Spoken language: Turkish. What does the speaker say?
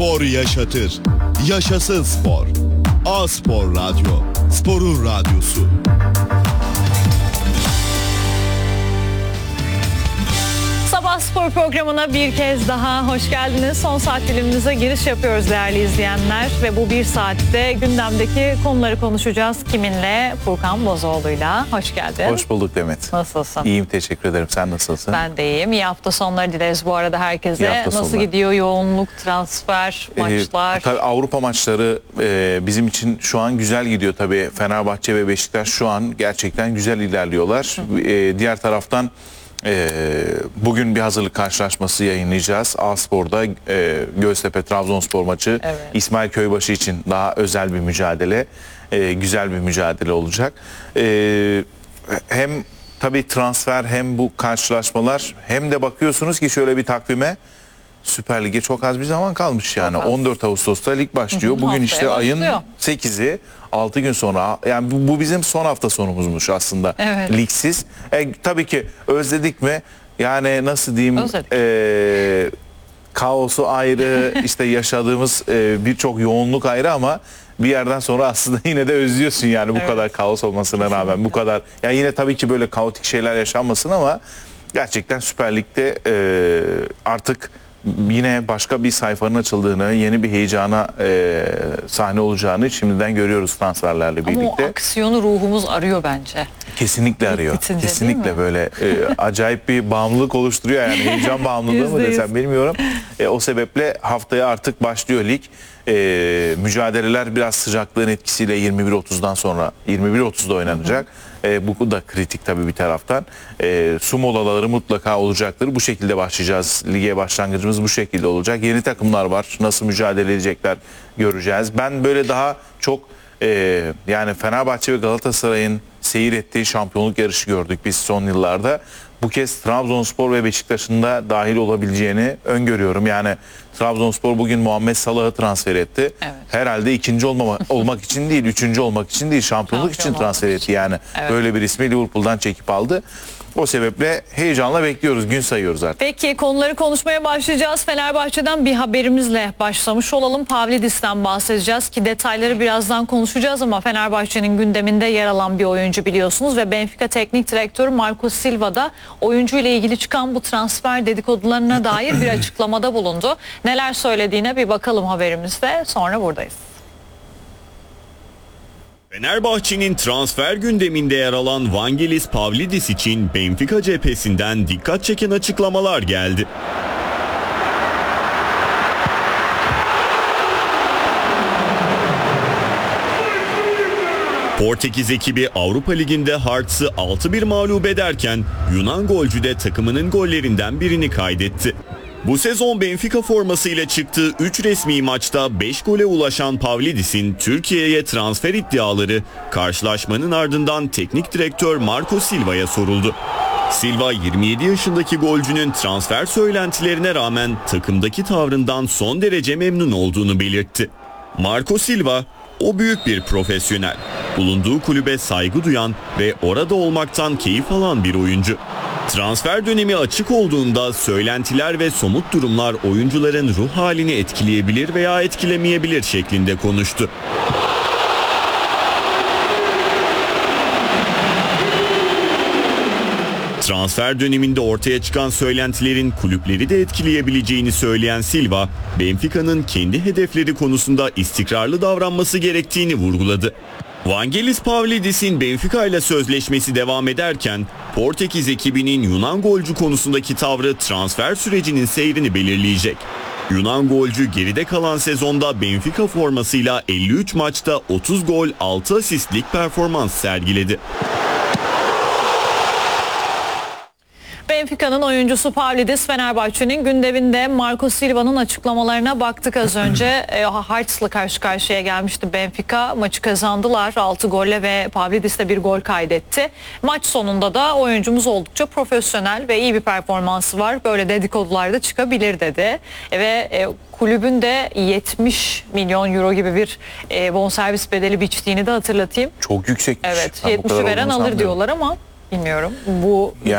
Spor yaşatır. Yaşasın spor. A-Spor Radyo. Sporun radyosu. Sabah spor programına bir kez daha hoş geldiniz. Son saat dilimimize giriş yapıyoruz değerli izleyenler. Ve bu bir saatte gündemdeki konuları konuşacağız. Kiminle? Furkan Bozoğlu'yla. Hoş geldin. Hoş bulduk Demet. Nasılsın? İyiyim, teşekkür ederim. Sen nasılsın? Ben de iyiyim. İyi hafta sonları dileriz bu arada herkese. Nasıl gidiyor yoğunluk, transfer, maçlar? Tabii Avrupa maçları bizim için şu an güzel gidiyor tabii. Fenerbahçe ve Beşiktaş şu an gerçekten güzel ilerliyorlar. Diğer taraftan bugün bir hazırlık karşılaşması yayınlayacağız. A-Spor'da Göztepe Trabzonspor maçı. Evet. İsmail Köybaşı için daha özel bir mücadele. Güzel bir mücadele olacak. Hem tabii transfer hem bu karşılaşmalar hem de bakıyorsunuz ki şöyle bir takvime Süper Lig'e çok az bir zaman kalmış yani. 14 Ağustos'ta lig başlıyor. Bugün işte ayın 8'i 6 gün sonra yani bu bizim son hafta sonumuzmuş aslında. Evet. Ligsiz. Tabii ki özledik mi? Yani nasıl diyeyim? Kaosu ayrı, işte yaşadığımız birçok yoğunluk ayrı ama bir yerden sonra aslında yine de özlüyorsun yani bu kadar kaos olmasına rağmen. Bu kadar yani yine tabii ki böyle kaotik şeyler yaşanmasın ama gerçekten Süper Lig'de artık yine başka bir sayfanın açıldığını, yeni bir heyecana sahne olacağını şimdiden görüyoruz transferlerle birlikte. Ama o aksiyonu ruhumuz arıyor bence. Kesinlikle arıyor. Bitince, kesinlikle böyle acayip bir bağımlılık oluşturuyor yani heyecan bağımlılığı mı desem bilmiyorum. O sebeple haftaya artık başlıyor lig. Mücadeleler biraz sıcaklığın etkisiyle 21.30'dan sonra 21.30'da oynanacak. Bu da kritik tabii bir taraftan. Su molaları mutlaka olacaktır. Bu şekilde başlayacağız. Lige başlangıcımız bu şekilde olacak. Yeni takımlar var. Nasıl mücadele edecekler göreceğiz. Ben böyle daha çok yani Fenerbahçe ve Galatasaray'ın seyir ettiği şampiyonluk yarışı gördük biz son yıllarda. Bu kez Trabzonspor ve Beşiktaş'ın da dahil olabileceğini öngörüyorum. Yani Trabzonspor bugün Muhammed Salah'ı transfer etti. Evet. Herhalde ikinci olmak için değil, üçüncü olmak için değil, şampiyonluk için transfer etti. Yani böyle bir ismi Liverpool'dan çekip aldı. O sebeple heyecanla bekliyoruz, gün sayıyoruz artık. Peki konuları konuşmaya başlayacağız. Fenerbahçe'den bir haberimizle başlamış olalım. Pavlidis'ten bahsedeceğiz ki detayları birazdan konuşacağız ama Fenerbahçe'nin gündeminde yer alan bir oyuncu biliyorsunuz ve Benfica Teknik Direktörü Marco Silva da oyuncu ile ilgili çıkan bu transfer dedikodularına dair bir açıklamada bulundu. Neler söylediğine bir bakalım haberimizde, sonra buradayız. Fenerbahçe'nin transfer gündeminde yer alan Vangelis Pavlidis için Benfica cephesinden dikkat çeken açıklamalar geldi. Portekiz ekibi Avrupa Ligi'nde Hearts'ı 6-1 mağlup ederken Yunan golcü de takımının gollerinden birini kaydetti. Bu sezon Benfica formasıyla çıktığı 3 resmi maçta 5 gole ulaşan Pavlidis'in Türkiye'ye transfer iddiaları karşılaşmanın ardından teknik direktör Marco Silva'ya soruldu. Silva 27 yaşındaki golcünün transfer söylentilerine rağmen takımdaki tavrından son derece memnun olduğunu belirtti. Marco Silva, "O büyük bir profesyonel, bulunduğu kulübe saygı duyan ve orada olmaktan keyif alan bir oyuncu. Transfer dönemi açık olduğunda söylentiler ve somut durumlar oyuncuların ruh halini etkileyebilir veya etkilemeyebilir" şeklinde konuştu. Transfer döneminde ortaya çıkan söylentilerin kulüpleri de etkileyebileceğini söyleyen Silva, Benfica'nın kendi hedefleri konusunda istikrarlı davranması gerektiğini vurguladı. Vangelis Pavlidis'in Benfica ile sözleşmesi devam ederken Portekiz ekibinin Yunan golcü konusundaki tavrı transfer sürecinin seyrini belirleyecek. Yunan golcü geride kalan sezonda Benfica formasıyla 53 maçta 30 gol 6 asistlik performans sergiledi. Benfica'nın oyuncusu Pavlidis Fenerbahçe'nin gündeminde. Marco Silva'nın açıklamalarına baktık az önce. Hearts'la karşı karşıya gelmişti Benfica. Maçı kazandılar 6 golle ve Pavlidis de bir gol kaydetti. Maç sonunda da oyuncumuz oldukça profesyonel ve iyi bir performansı var. Böyle dedikodular da çıkabilir dedi. Ve kulübün de 70 milyon euro gibi bir bonservis bedeli biçtiğini de hatırlatayım. Çok yüksek. Evet, 70'i veren alır diyorlar ama bilmiyorum. Bu